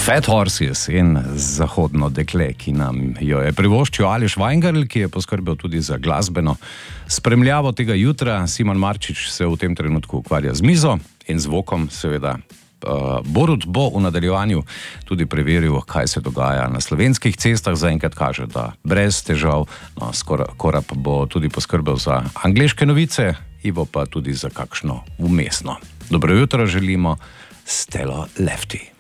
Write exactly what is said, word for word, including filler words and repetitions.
Fat Horses in zahodno dekle, ki nam jo je privoščil Aleš Vajngerl, ki je poskrbel tudi za glasbeno spremljavo tega jutra. Simon Marčič se v tem trenutku ukvarja z mizo in zvokom, seveda. Uh, Borut bo v nadaljevanju tudi preveril, kaj se dogaja na slovenskih cestah. Zaenkrat kaže, da brez težav. No, Korab bo tudi poskrbel za angleške novice, Ivo pa tudi za kakšno vmesno. Dobro jutro želimo, Stelo Lefty.